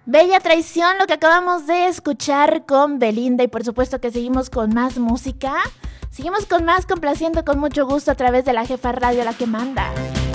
Bella traición, lo que acabamos de escuchar con Belinda, y por supuesto que seguimos con más música. Seguimos con más, complaciendo con mucho gusto a través de la Jefa Radio, la que manda.